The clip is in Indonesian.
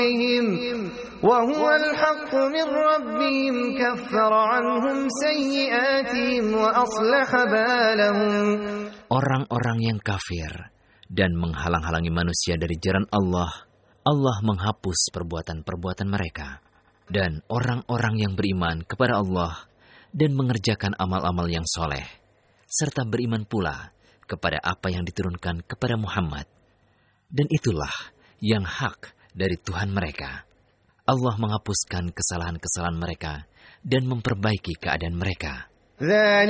وهو الحق من ربهم كفر عنهم سيئاتهم وأصلح بالهم. Orang-orang yang kafir dan menghalang-halangi manusia dari jalan Allah, Allah menghapus perbuatan-perbuatan mereka. Dan orang-orang yang beriman kepada Allah dan mengerjakan amal-amal yang soleh, serta beriman pula kepada apa yang diturunkan kepada Muhammad. Dan itulah yang hak dari Tuhan mereka. Allah menghapuskan kesalahan-kesalahan mereka dan memperbaiki keadaan mereka.